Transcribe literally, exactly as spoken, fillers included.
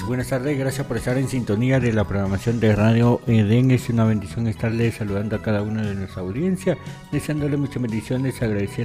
buenas tardes, gracias por estar en sintonía de la programación de Radio Edén. Es una bendición estarles saludando a cada una de nuestra audiencia, deseándole muchas bendiciones, agradeciendo